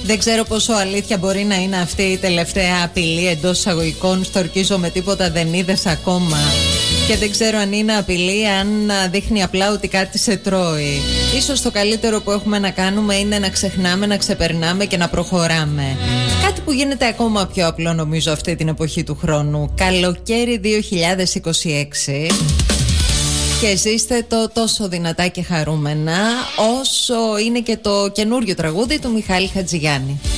Δεν ξέρω πόσο αλήθεια μπορεί να είναι αυτή η τελευταία απειλή εντός εισαγωγικών. Στορκίζω με τίποτα δεν είδες ακόμα. Και δεν ξέρω αν είναι απειλή, αν δείχνει απλά ότι κάτι σε τρώει. Ίσως το καλύτερο που έχουμε να κάνουμε είναι να ξεχνάμε, να ξεπερνάμε και να προχωράμε. Κάτι που γίνεται ακόμα πιο απλό νομίζω αυτή την εποχή του χρόνου. Καλοκαίρι 2026. Και ζήστε το τόσο δυνατά και χαρούμενα όσο είναι και το καινούριο τραγούδι του Μιχάλη Χατζηγιάννη.